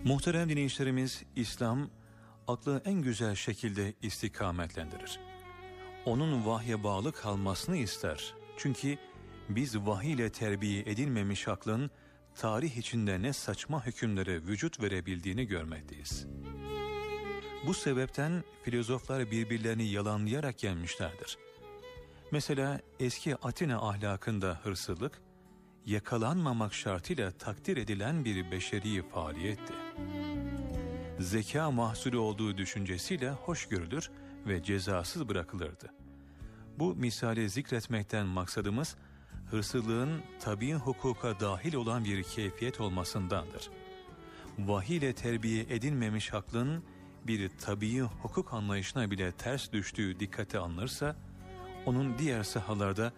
Muhterem dinleyicilerimiz, İslam aklı en güzel şekilde istikametlendirir. Onun vahye bağlı kalmasını ister. Çünkü biz vahiy ile terbiye edilmemiş aklın tarih içinde ne saçma hükümlere vücut verebildiğini görmekteyiz. Bu sebepten filozoflar birbirlerini yalanlayarak yenmişlerdir. Mesela eski Atina ahlakında hırsızlık, yakalanmamak şartıyla takdir edilen bir beşeri faaliyetti. Zeka mahsulü olduğu düşüncesiyle hoş görülür ve cezasız bırakılırdı. Bu misali zikretmekten maksadımız, hırsızlığın tabii hukuka dahil olan bir keyfiyet olmasındandır. Vahiy ile terbiye edilmemiş aklın bir tabii hukuk anlayışına bile ters düştüğü dikkate alınırsa, onun diğer sahalarda